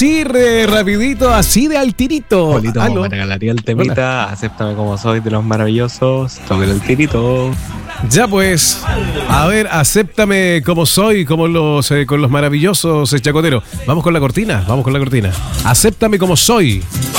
Sí, rapidito, así de al tirito. Polito, me regalaría el temita. Hola. Acéptame como soy de los maravillosos. Toque el tirito. Ya pues, a ver, acéptame como soy, como con los maravillosos chacoteros. Vamos con la cortina. Acéptame como soy.